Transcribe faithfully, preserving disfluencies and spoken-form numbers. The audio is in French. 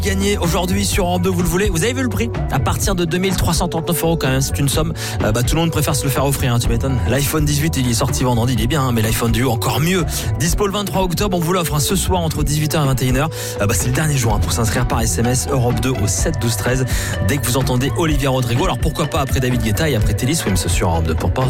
Gagné aujourd'hui sur Europe deux, vous le voulez. Vous avez vu le prix ? À partir de deux mille trois cent trente-neuf euros quand même, c'est une somme. Euh, bah, tout le monde préfère se le faire offrir, hein, tu m'étonnes. L'iPhone dix-huit, il est sorti vendredi, il est bien, hein, mais l'iPhone du haut, encore mieux. Dispo le vingt-trois octobre, on vous l'offre hein, ce soir entre dix-huit heures et vingt et une heures. Euh, bah, c'est le dernier jour hein, pour s'inscrire par S M S Europe deux au sept douze treize. Dès que vous entendez Olivia Rodrigo, alors pourquoi pas après David Guetta et après Telly Swims sur Europe deux pour pas